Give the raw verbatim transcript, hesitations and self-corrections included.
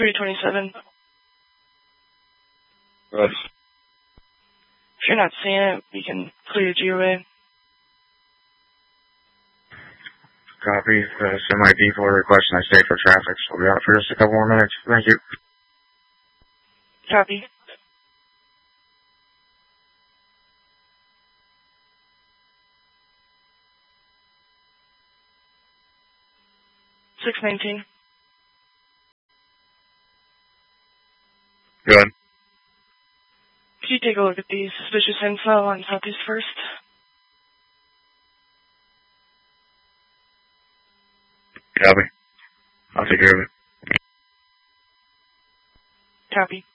three twenty-seven. Good. If you're not seeing it, we can clear the G O A. Copy. Uh, semi-depot request and I stay for traffic, so we'll be out for just a couple more minutes. Thank you. Copy. six nineteen. Good. Could you take a look at the suspicious info on Southeast First? Copy. I'll take care of it. Copy.